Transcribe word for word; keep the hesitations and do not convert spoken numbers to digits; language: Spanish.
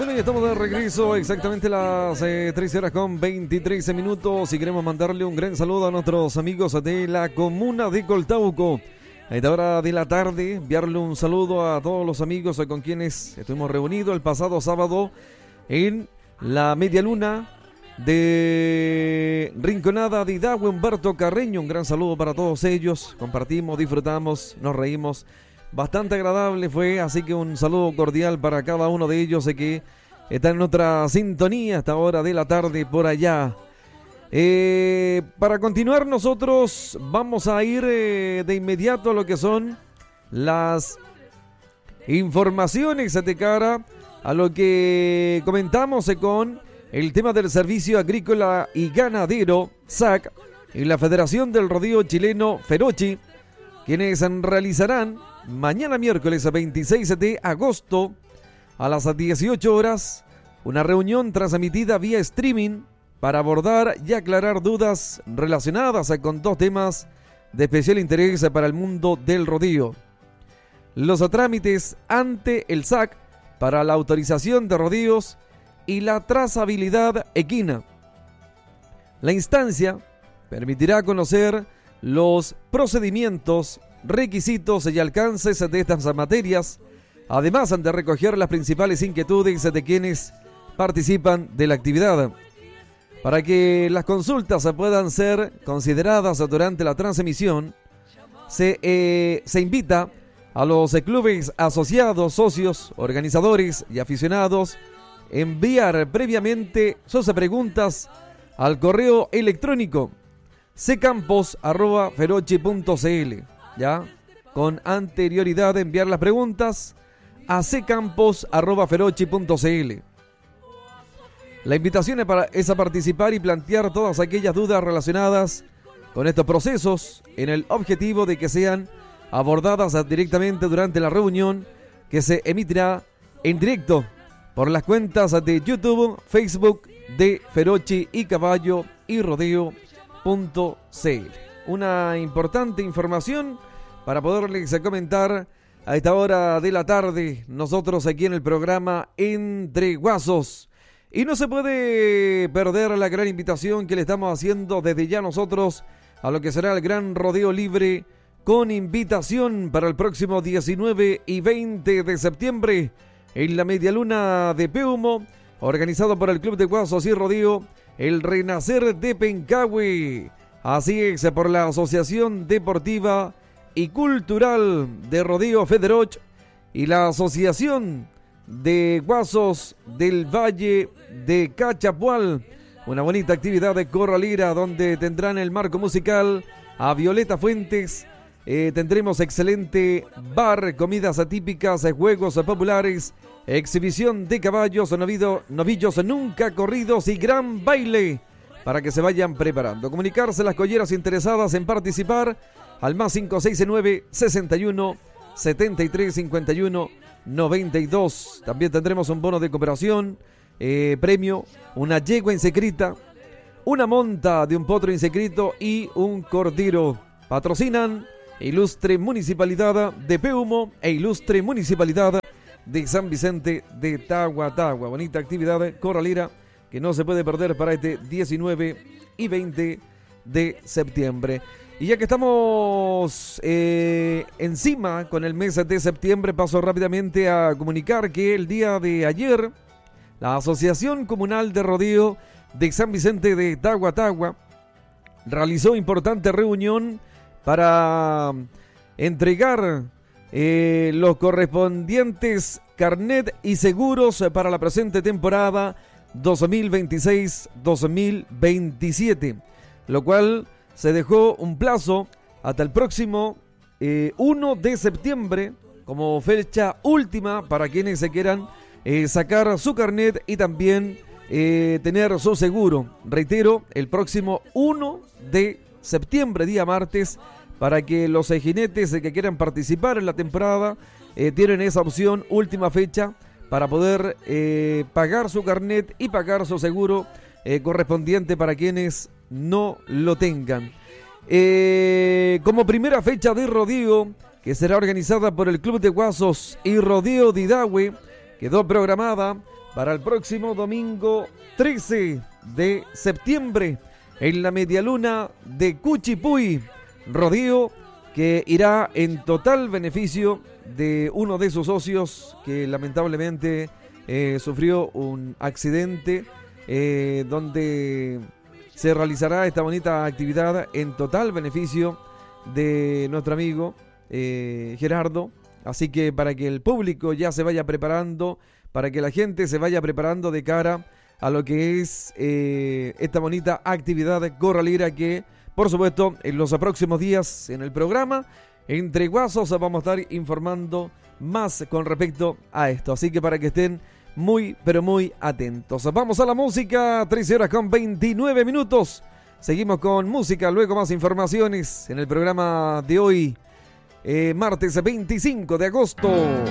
Bueno, y estamos de regreso, exactamente las eh, trece horas con veintitrés minutos, y queremos mandarle un gran saludo a nuestros amigos de la comuna de Coltauco. A esta hora de la tarde, enviarle un saludo a todos los amigos con quienes estuvimos reunidos el pasado sábado en la media luna de Rinconada de Hidagüe, Humberto Carreño. Un gran saludo para todos ellos. Compartimos, disfrutamos, nos reímos. Bastante agradable fue, así que un saludo cordial para cada uno de ellos. Sé que están en otra sintonía a esta hora de la tarde por allá. Eh, para continuar, nosotros vamos a ir eh, de inmediato a lo que son las informaciones de cara a lo que comentamos eh, con el tema del Servicio Agrícola y Ganadero, S A C, y la Federación del Rodeo Chileno, Ferochi, quienes realizarán mañana miércoles veintiséis de agosto a las dieciocho horas una reunión transmitida vía streaming para abordar y aclarar dudas relacionadas con dos temas de especial interés para el mundo del rodeo: los trámites ante el S A C para la autorización de rodeos y la trazabilidad equina. La instancia permitirá conocer los procedimientos, requisitos y alcances de estas materias, además de recoger las principales inquietudes de quienes participan de la actividad. Para que las consultas puedan ser consideradas durante la transmisión, se, eh, se invita a los clubes asociados, socios, organizadores y aficionados enviar previamente sus preguntas al correo electrónico cecampos arroba ferochi punto cl. Ya, con anterioridad enviar las preguntas a cecampos arroba ferochi punto cl. La invitación es, para, es a participar y plantear todas aquellas dudas relacionadas con estos procesos, en el objetivo de que sean abordadas directamente durante la reunión, que se emitirá en directo por las cuentas de YouTube, Facebook de Ferochi y Caballo y Rodeo punto cl. Una importante información para poderles comentar a esta hora de la tarde, nosotros aquí en el programa Entre Guasos. Y no se puede perder la gran invitación que le estamos haciendo desde ya nosotros a lo que será el Gran Rodeo Libre, con invitación para el próximo diecinueve y veinte de septiembre en la media luna de Peumo, organizado por el Club de Guasos y Rodeo El Renacer de Pencahue. Así es, por la Asociación Deportiva y Cultural de Rodeo Federoch y la Asociación de Guasos del Valle de Cachapual. Una bonita actividad de Corralira, donde tendrán el marco musical a Violeta Fuentes. Eh, tendremos excelente bar, comidas atípicas, juegos populares, exhibición de caballos, novido, novillos nunca corridos y gran baile para que se vayan preparando. Comunicarse las colleras interesadas en participar al más cinco seis nueve, sesenta y uno, setenta y tres, cincuenta y uno, noventa y dos. También tendremos un bono de cooperación, eh, premio, una yegua inscrita, una monta de un potro inscrito y un cordero. Patrocinan Ilustre Municipalidad de Peumo e Ilustre Municipalidad de San Vicente de Tahuatahua. Bonita actividad corralera que no se puede perder para este diecinueve y veinte de septiembre. Y ya que estamos eh, encima con el mes de septiembre, paso rápidamente a comunicar que el día de ayer la Asociación Comunal de Rodeo de San Vicente de Tahuatahua realizó importante reunión para entregar eh, los correspondientes carnet y seguros para la presente temporada dos mil veintiséis dos mil veintisiete, lo cual se dejó un plazo hasta el próximo eh, primero de septiembre como fecha última para quienes se quieran eh, sacar su carnet y también eh, tener su seguro. Reitero, el próximo primero de septiembre, día martes, para que los jinetes que quieran participar en la temporada eh, tienen esa opción, última fecha, para poder eh, pagar su carnet y pagar su seguro eh, correspondiente para quienes no lo tengan. Eh, como primera fecha de rodeo, que será organizada por el Club de Guasos y Rodeo de Hidagüe, quedó programada para el próximo domingo trece de septiembre en la Medialuna de Cuchipuy. Rodeo que irá en total beneficio de uno de sus socios que lamentablemente eh, sufrió un accidente eh, donde se realizará esta bonita actividad en total beneficio de nuestro amigo eh, Gerardo. Así que para que el público ya se vaya preparando, para que la gente se vaya preparando de cara a lo que es eh, esta bonita actividad corralera que, por supuesto, en los próximos días en el programa, entre guasos, vamos a estar informando más con respecto a esto. Así que para que estén muy, pero muy atentos. Vamos a la música, trece horas con veintinueve minutos. Seguimos con música, luego más informaciones en el programa de hoy, eh, martes veinticinco de agosto.